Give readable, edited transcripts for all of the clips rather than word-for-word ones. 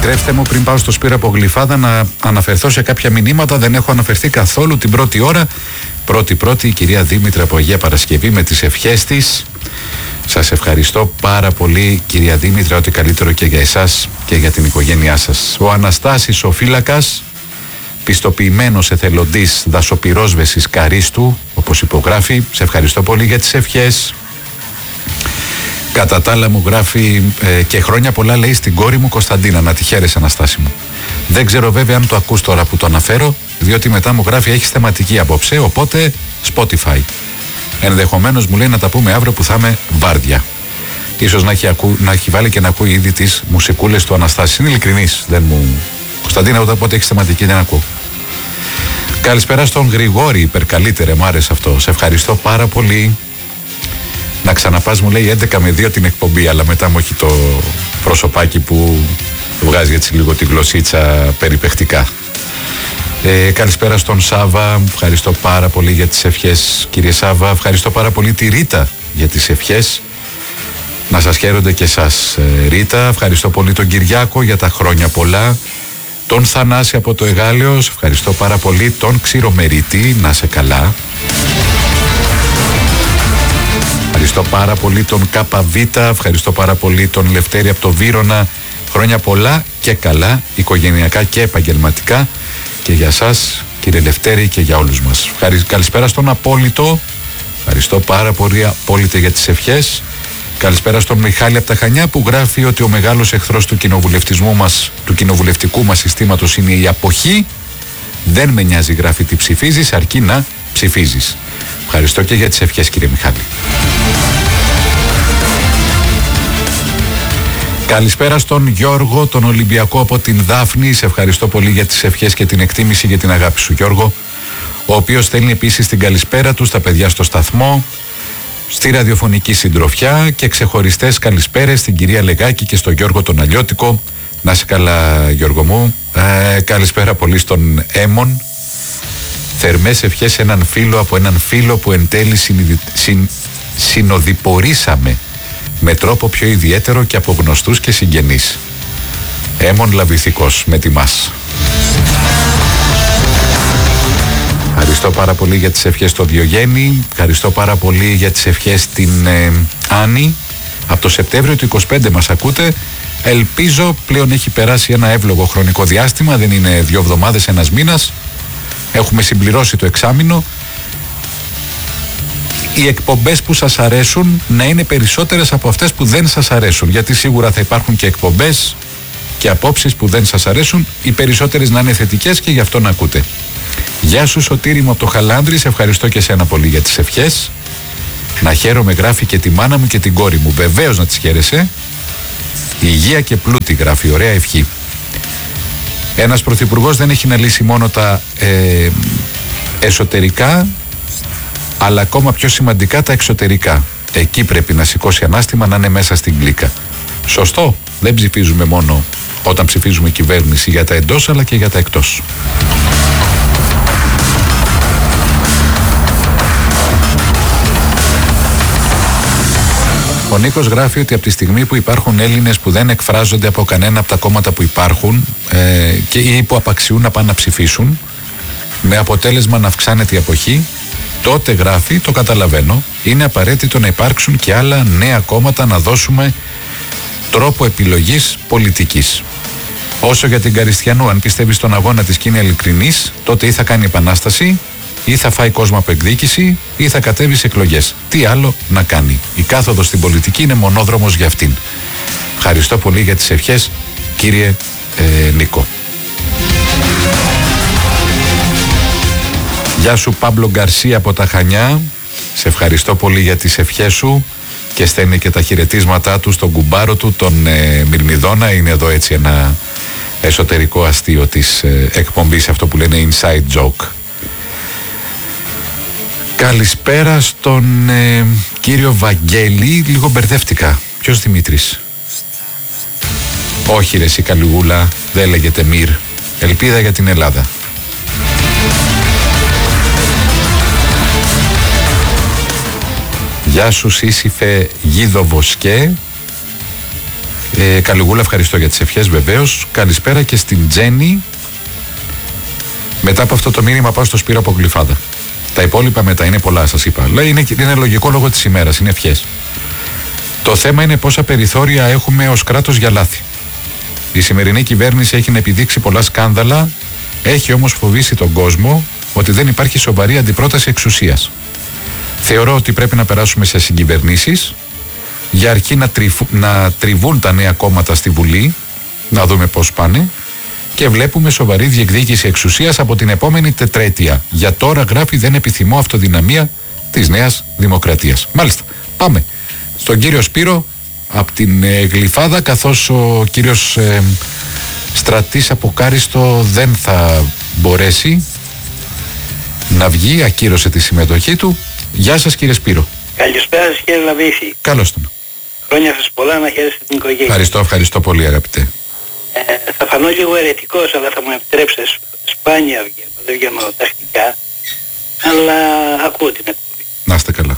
Επιτρέψτε μου πριν πάω στο Σπύρο από Γλυφάδα να αναφερθώ σε κάποια μηνύματα. Δεν έχω αναφερθεί καθόλου την πρώτη ώρα. Πρώτη η κυρία Δήμητρα από Αγία Παρασκευή με τις ευχές της. Σας ευχαριστώ πάρα πολύ κυρία Δήμητρα, ό,τι καλύτερο και για εσάς και για την οικογένειά σας. Ο Αναστάσης ο Φύλακας, πιστοποιημένος εθελοντής δασοπυρόσβεσης Καρίστου, όπως υπογράφει. Σε ευχαριστώ πολύ για τις ευχές. Κατά τα άλλα μου γράφει και χρόνια πολλά, λέει, στην κόρη μου Κωνσταντίνα. Να τη χαίρεσαι, Αναστάση μου. Δεν ξέρω βέβαια αν το ακούς τώρα που το αναφέρω, διότι μετά μου γράφει έχεις θεματική απόψε, οπότε Spotify. Ενδεχομένως μου λέει να τα πούμε αύριο που θα είμαι βάρδια. Ίσως να έχει βάλει και να ακούει ήδη τις μουσικούλες του Αναστάση. Είναι ειλικρινής. Κωνσταντίνα, όποτε έχεις θεματική δεν ακούω. Καλησπέρα στον Γρηγόρη, υπερκαλύτερε, μου άρεσε αυτό. Σε ευχαριστώ πάρα πολύ. Να ξαναπάς, μου λέει 11 με 2 την εκπομπή, αλλά μετά μου έχει το προσωπάκι που βγάζει έτσι λίγο τη γλωσσίτσα περιπαιχτικά. Καλησπέρα στον Σάβα, ευχαριστώ πάρα πολύ για τις ευχές κύριε Σάβα. Ευχαριστώ πάρα πολύ τη Ρίτα για τις ευχές. Να σας χαίρονται και εσάς Ρίτα. Ευχαριστώ πολύ τον Κυριάκο για τα χρόνια πολλά. Τον Θανάση από το Εγάλεος, ευχαριστώ πάρα πολύ. Τον Ξηρομερίτη, να σε καλά. Ευχαριστώ πάρα πολύ τον ΚΒ, ευχαριστώ πάρα πολύ τον Λευτέρη από το Βύρωνα. Χρόνια πολλά και καλά, οικογενειακά και επαγγελματικά, και για σας κύριε Λευτέρη και για όλους μας. Καλησπέρα στον Απόλυτο, ευχαριστώ πάρα πολύ Απόλυτε για τις ευχές. Καλησπέρα στον Μιχάλη από τα Χανιά που γράφει ότι ο μεγάλος εχθρός του κοινοβουλευτικού μας συστήματος είναι η αποχή. Δεν με νοιάζει, γράφει, τι ψηφίζεις, αρκεί να ψηφίζεις. Ευχαριστώ και για τις ευχές κύριε Μιχάλη. Καλησπέρα στον Γιώργο, τον Ολυμπιακό από την Δάφνη. Σε ευχαριστώ πολύ για τις ευχές και την εκτίμηση για την αγάπη σου Γιώργο, ο οποίος στέλνει επίσης την καλησπέρα του στα παιδιά στο σταθμό, στη ραδιοφωνική συντροφιά, και ξεχωριστές καλησπέρες στην κυρία Λεγάκη και στον Γιώργο τον Αλλιώτικο. Να είσαι καλά Γιώργο μου. Καλησπέρα πολύ στον Έμον. Θερμές ευχές σε έναν φίλο από έναν φίλο που εν τέλει συνοδοιπορήσαμε με τρόπο πιο ιδιαίτερο και από γνωστούς και συγγενείς. Έμον Λαβηθικός, με τιμάς. Ευχαριστώ πάρα πολύ για τις ευχές στο Διογέννη. Ευχαριστώ πάρα πολύ για τις ευχές στην Άννη. Από το Σεπτέμβριο του 25 μας ακούτε. Ελπίζω πλέον έχει περάσει ένα εύλογο χρονικό διάστημα. Δεν είναι 2 εβδομάδες, ένας μήνας. Έχουμε συμπληρώσει το εξάμηνο. Οι εκπομπές που σας αρέσουν να είναι περισσότερες από αυτές που δεν σας αρέσουν, γιατί σίγουρα θα υπάρχουν και εκπομπές και απόψεις που δεν σας αρέσουν. Οι περισσότερες να είναι θετικές και γι' αυτό να ακούτε. Γεια σου Σωτήρη μου από το Χαλάνδρη, σε ευχαριστώ και εσένα πολύ για τις ευχές. Να χαίρομαι, γράφει, και τη μάνα μου και την κόρη μου. Βεβαίως να τις χαίρεσαι. Υγεία και πλούτη, γράφει, ωραία ευχή. Ένας πρωθυπουργός δεν έχει να λύσει μόνο τα εσωτερικά, αλλά ακόμα πιο σημαντικά τα εξωτερικά. Εκεί πρέπει να σηκώσει ανάστημα, να είναι μέσα στην κλίκα. Σωστό, δεν ψηφίζουμε μόνο όταν ψηφίζουμε κυβέρνηση για τα εντός, αλλά και για τα εκτός. Ο Νίκος γράφει ότι από τη στιγμή που υπάρχουν Έλληνες που δεν εκφράζονται από κανένα από τα κόμματα που υπάρχουν ή που απαξιούν να πάνε να ψηφίσουν, με αποτέλεσμα να αυξάνεται η αποχή, τότε γράφει, το καταλαβαίνω, είναι απαραίτητο να υπάρξουν και άλλα νέα κόμματα, να δώσουμε τρόπο επιλογής πολιτικής. Όσο για την Καριστιανού, αν πιστεύει στον αγώνα της και είναι ειλικρινής, τότε ή θα κάνει επανάσταση, ή θα φάει κόσμο από εκδίκηση, ή θα κατέβει σε εκλογές. Τι άλλο να κάνει. Η κάθοδος στην πολιτική είναι μονόδρομος για αυτήν. Ευχαριστώ πολύ για τις ευχές, κύριε Νίκο. Γεια σου Πάμπλο Γκαρσία από τα Χανιά. Σε ευχαριστώ πολύ για τις ευχές σου, και στέλνει και τα χαιρετίσματά του στον κουμπάρο του, τον Μυρμιδόνα. Είναι εδώ έτσι ένα εσωτερικό αστείο της εκπομπής, αυτό που λένε inside joke. Καλησπέρα στον κύριο Βαγγέλη. Λίγο μπερδεύτηκα. Ποιος Δημήτρης? Όχι ρε εσύ Καλιγούλα, δεν λέγεται Μυρ. Ελπίδα για την Ελλάδα. Γεια σου Σύσυφε Γίδο Βοσκέ. Καλιγούλα, ευχαριστώ για τις ευχές βεβαίως. Καλησπέρα και στην Τζέννη. Μετά από αυτό το μήνυμα πάω στο Σπύρο από Γλυφάδα. Τα υπόλοιπα μετά είναι πολλά, σας είπα. Λέει είναι λογικό λόγω της ημέρας, είναι ευχές. Το θέμα είναι πόσα περιθώρια έχουμε ως κράτος για λάθη. Η σημερινή κυβέρνηση έχει επιδείξει πολλά σκάνδαλα, έχει όμως φοβήσει τον κόσμο ότι δεν υπάρχει σοβαρή αντιπρόταση εξουσίας. Θεωρώ ότι πρέπει να περάσουμε σε συγκυβερνήσεις, για αρχή να τριβούν τα νέα κόμματα στη Βουλή, να δούμε πώς πάνε, και βλέπουμε σοβαρή διεκδίκηση εξουσίας από την επόμενη τετραετία. Για τώρα, γράφει, δεν επιθυμώ αυτοδυναμία της Νέας Δημοκρατίας. Μάλιστα, πάμε στον κύριο Σπύρο από την Γλυφάδα, καθώς ο κύριος Στρατής από Κάριστο δεν θα μπορέσει να βγει, ακύρωσε τη συμμετοχή του. Γεια σας κύριε Σπύρο. Καλησπέρα σας κύριε Λαβίση. Καλώς τον. Χρόνια σας πολλά, να χαίρεστε την οικογένεια. Ευχαριστώ πολύ αγαπητέ. Θα φανώ λίγο αιρετικός, αλλά θα μου επιτρέψετε, σπάνια δεν βγαίνω τακτικά, αλλά ακούω την εκπομπή. Να είστε καλά.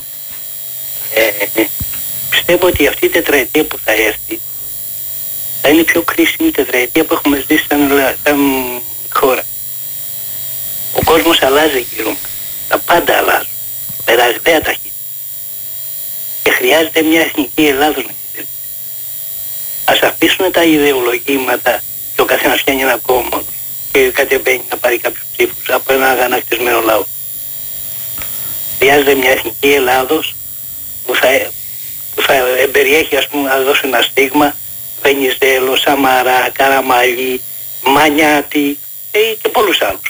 Πιστεύω ότι αυτή η τετραετία που θα έρθει θα είναι η πιο κρίσιμη τετραετία που έχουμε ζήσει σαν χώρα. Ο κόσμος αλλάζει γύρω μας. Τα πάντα αλλάζουν. Περασδαία ταχύτητα. Και χρειάζεται μια εθνική Ελλάδος να κυβερνήσει. Ας αφήσουμε τα ιδεολογήματα και ο καθένας φτιάχνει ένα κόμμα και κατεβαίνει να πάρει κάποιους ψήφους από ένα αγανακτισμένο λαό. Χρειάζεται μια εθνική Ελλάδος που θα εμπεριέχει, ας πούμε, να δώσει ένα στίγμα Βενιζέλο, Σαμαρά, Καραμαλή, Μανιάτη και πολλούς άλλους.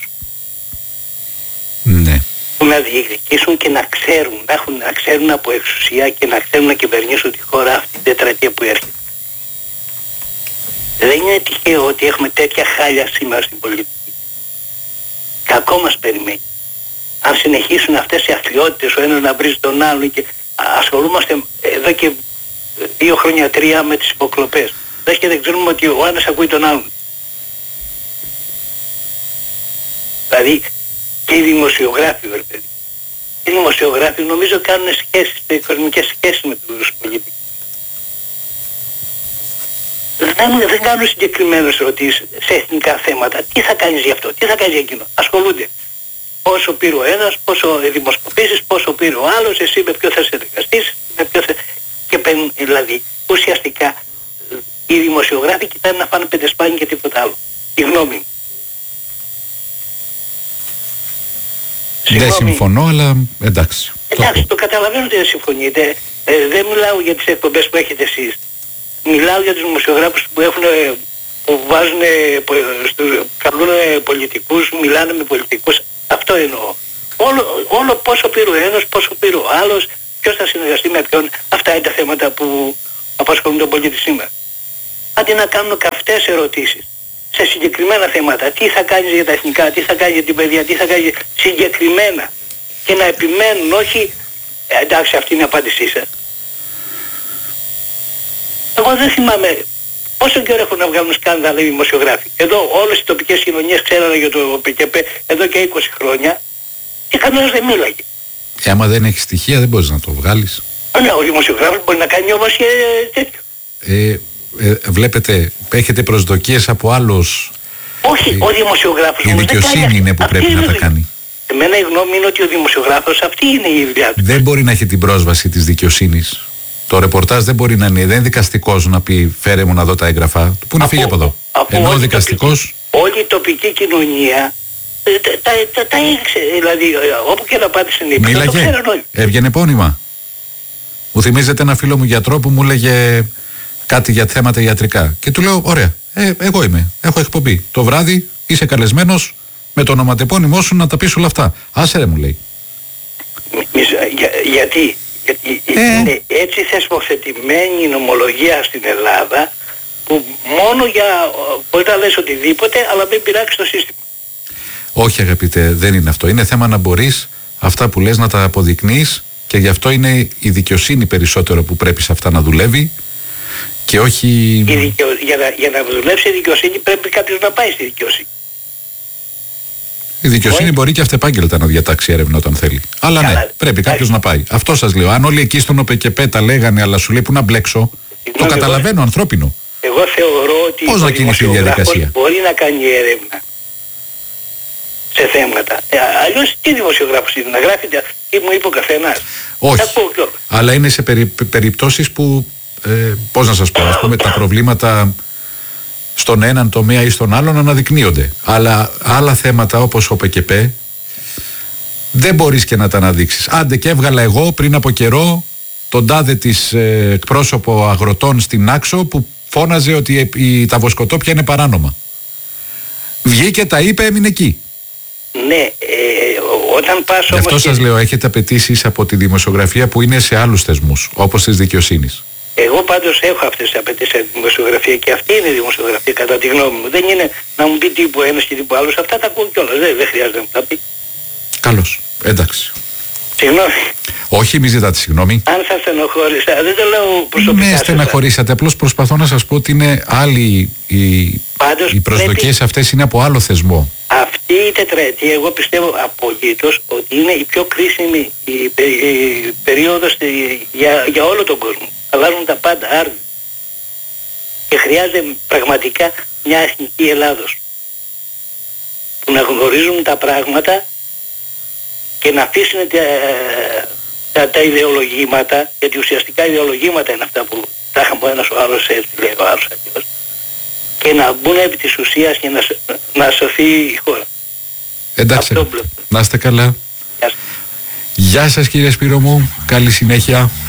Ναι. Που να διεκδικήσουν και να ξέρουν από εξουσία και να ξέρουν να κυβερνήσουν τη χώρα αυτή την τετραετία που έρχεται. Δεν είναι τυχαίο ότι έχουμε τέτοια χάλια σήμερα στην πολιτική. Κακό μας περιμένει. Αν συνεχίσουν αυτές οι αθλιότητες, ο ένας να βρίζει τον άλλον, και ασχολούμαστε εδώ και 2 χρόνια, 3 με τις υποκλοπές. Δες και δεν ξέρουμε ότι ο ένας ακούει τον άλλον. Δηλαδή και οι δημοσιογράφοι, οι δημοσιογράφοι νομίζω κάνουν σχέσεις, οικονομικές σχέσεις με τους πολιτικούς. Δεν κάνουν συγκεκριμένες ερωτήσεις σε εθνικά θέματα. Τι θα κάνεις γι' αυτό, τι θα κάνεις για εκείνο. Ασχολούνται. Πόσο πήρε ο ένας, πόσο δημοσκοπήσεις, πόσο πήρε ο άλλος, εσύ με ποιο θα συνεργαστείς, και παίρνουν, δηλαδή ουσιαστικά οι δημοσιογράφοι κοιτάνε να φάνε 5 σπάνι και τίποτα άλλο. Η γνώμη μου. Δεν συμφωνώ, αλλά εντάξει. Εντάξει, το καταλαβαίνω ότι δεν συμφωνείτε. Δεν μιλάω για τις εκπομπές που έχετε εσείς. Μιλάω για τους δημοσιογράφους που βάζουν, καλούν πολιτικούς, μιλάνε με πολιτικούς. Αυτό εννοώ. Όλο πόσο πήρε ο ένας, πόσο πήρε ο άλλος, ποιος θα συνεργαστεί με ποιον. Αυτά είναι τα θέματα που απασχολούν τον πολίτη σήμερα. Αντί να κάνουν καυτές ερωτήσεις σε συγκεκριμένα θέματα. Τι θα κάνεις για τα εθνικά, τι θα κάνεις για την παιδεία, τι θα κάνεις συγκεκριμένα. Και να επιμένουν, όχι εντάξει αυτή είναι η απάντησή σας. Εγώ δεν θυμάμαι πόσο καιρό έχουν να βγάλουν σκάνδαλα οι δημοσιογράφοι. Εδώ όλες οι τοπικές κοινωνίες ξέρανε για το ΠΚΠ εδώ και 20 χρόνια και κανένας δεν μίλαγε. Άμα δεν έχει στοιχεία δεν μπορείς να το βγάλεις. Ναι, ο δημοσιογράφος μπορεί να κάνει όμως και τέτοιο. Βλέπετε, έχετε προσδοκίες από άλλους. Όχι, ο δημοσιογράφος η δικαιοσύνη είναι που πρέπει να τα κάνει. Εμένα η γνώμη είναι ότι ο δημοσιογράφος αυτή είναι η δουλειά του. Δεν μπορεί να έχει την πρόσβαση της δικαιοσύνης. Το ρεπορτάζ δεν μπορεί να είναι, δεν είναι δικαστικός να πει φέρε μου να δω τα έγγραφα. Πού να φύγει από εδώ. Ενώ ο δικαστικός. Όλη η τοπική κοινωνία τα ήξερε. Δηλαδή όπου και να πάτε στην Ήπειρο. Μίλαγε. Έβγαινε επώνυμα. Μου θυμίζεται ένα φίλο μου γιατρό που μου έλεγε κάτι για θέματα ιατρικά. Και του λέω: ωραία, εγώ είμαι. Έχω εκπομπή. Το βράδυ είσαι καλεσμένος με το ονοματεπώνυμό σου να τα πεις όλα αυτά. Άσε ρε, μου λέει. Γιατί είναι έτσι θεσμοθετημένη η νομολογία στην Ελλάδα που μόνο για μπορεί να λες οτιδήποτε αλλά μην πειράξει το σύστημα. Όχι αγαπητέ, δεν είναι αυτό. Είναι θέμα να μπορείς αυτά που λες να τα αποδεικνύεις και γι' αυτό είναι η δικαιοσύνη περισσότερο που πρέπει σε αυτά να δουλεύει και όχι... Για να δουλέψει η δικαιοσύνη πρέπει κάποιος να πάει στη δικαιοσύνη. Η δικαιοσύνη μπορεί και αυτεπάγγελτα να διατάξει έρευνα όταν θέλει. Αλλά ναι, πρέπει κάποιος να πάει. Αυτό σας λέω. Αν όλοι εκεί στον ΟΠΚΠ τα λέγανε, αλλά σου λέει που να μπλέξω, το καταλαβαίνω, ανθρώπινο. Εγώ θεωρώ ότι πώς να κινηθεί η διαδικασία? Μπορεί να κάνει έρευνα σε θέματα. Αλλιώς τι δημοσιογράφος είναι, να γράφει τι μου είπε ο καθένας? Όχι, αλλά είναι σε περιπτώσεις που, πώς να σας πω, ας πούμε, τα προβλήματα στον έναν τομέα ή στον άλλον αναδεικνύονται. Αλλά άλλα θέματα όπως ο ΠΚΠ δεν μπορείς και να τα αναδείξεις. Άντε και έβγαλα εγώ πριν από καιρό τον τάδε της εκπρόσωπο αγροτών στην Άξο που φώναζε ότι τα βοσκοτόπια είναι παράνομα. Βγήκε, τα είπε, έμεινε εκεί. Ναι, όταν πας όμως... Γι' αυτό σας λέω, έχετε απαιτήσεις από τη δημοσιογραφία που είναι σε άλλους θεσμούς, όπως της δικαιοσύνης. Εγώ πάντως έχω αυτές τις απαιτήσεις από τη δημοσιογραφία και αυτή είναι η δημοσιογραφία κατά τη γνώμη μου. Δεν είναι να μου πει τύπου ένας και τύπου άλλος. Αυτά τα ακούω κιόλας. Δεν χρειάζεται να μου τα πει. Καλώς. Εντάξει. Συγγνώμη. Όχι, μη ζητάτε συγγνώμη. Αν σας στενοχώρησα, δεν το λέω προσωπικά. Ναι, στεναχωρήσατε. Απλώς προσπαθώ να σας πω ότι είναι άλλη. Οι προσδοκίες αυτές είναι από άλλο θεσμό. Αυτή η τετραετία, εγώ πιστεύω απολύτως ότι είναι η πιο κρίσιμη η περίοδος για όλο τον κόσμο. Αλλάζουν τα πάντα άρδιν. Και χρειάζεται πραγματικά μια εθνική Ελλάδος που να γνωρίζουν τα πράγματα και να αφήσουν τα ιδεολογήματα, γιατί ουσιαστικά ιδεολογήματα είναι αυτά που τα είχαμε ο ένας ο άλλος έτσι λέει ο άλλος αλλιώς, και να μπουν επί της ουσίας και να σωθεί η χώρα. Εντάξει, να είστε καλά. Γεια σας κύριε Σπύρο μου, καλή συνέχεια.